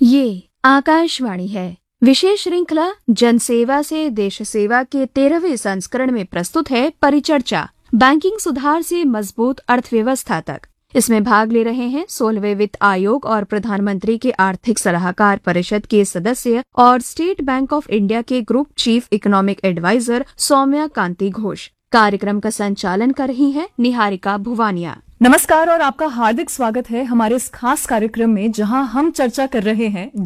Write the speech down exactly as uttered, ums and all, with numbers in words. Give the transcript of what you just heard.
ये आकाशवाणी है। विशेष श्रृंखला जनसेवा से देश सेवा के तेरहवें संस्करण में प्रस्तुत है परिचर्चा, बैंकिंग सुधार से मजबूत अर्थव्यवस्था तक। इसमें भाग ले रहे हैं सोलहवें वित्त आयोग और प्रधानमंत्री के आर्थिक सलाहकार परिषद के सदस्य और स्टेट बैंक ऑफ इंडिया के group chief economic adviser Saumya कांति घोष। कार्यक्रम का संचालन कर रही हैं निहारिका भुवानिया। नमस्कार और आपका हार्दिक स्वागत है हमारे इस खास कार्यक्रम में, जहां हम चर्चा कर रहे हैं